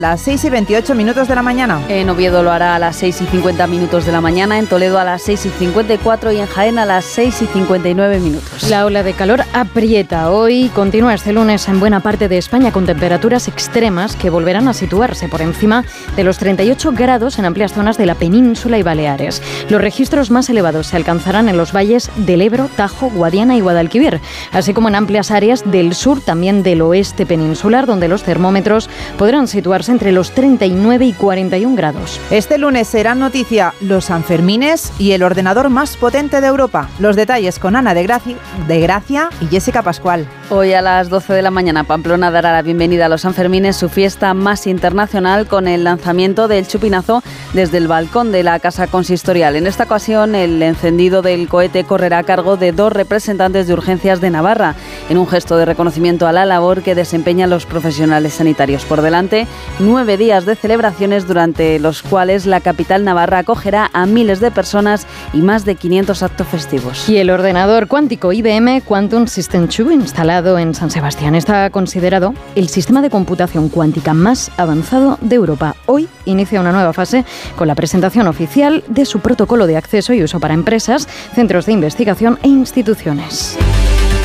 Las 6:28 de la mañana. En Oviedo lo hará a las 6:50 de la mañana, en Toledo a las 6:54 y en Jaén a las 6:59. La ola de calor aprieta. Hoy continúa este lunes en buena parte de España con temperaturas extremas que volverán a situarse por encima de los 38 grados en amplias zonas de la península y Baleares. Los registros más elevados se alcanzarán en los valles del Ebro, Tajo, Guadiana y Guadalquivir, así como en amplias áreas del sur, también del oeste peninsular, donde los termómetros podrán situarse entre los 39 y 41 grados. Este lunes serán noticia los Sanfermines y el ordenador más potente de Europa. Los detalles con Ana de Gracia y Jessica Pascual. Hoy a las 12 de la mañana Pamplona dará la bienvenida a los Sanfermines, su fiesta más internacional, con el lanzamiento del chupinazo desde el balcón de la Casa Consistorial. En esta ocasión el encendido del cohete correrá a cargo de 2 representantes de urgencias de Navarra, en un gesto de reconocimiento a la labor que desempeñan los profesionales sanitarios. Por delante, 9 días de celebraciones durante los cuales la capital navarra acogerá a miles de personas y más de 500 actos festivos. Y el ordenador cuántico IBM Quantum System 2, instalado en San Sebastián, está considerado el sistema de computación cuántica más avanzado de Europa. Hoy inicia una nueva fase con la presentación oficial de su protocolo de acceso y uso para empresas, centros de investigación e instituciones.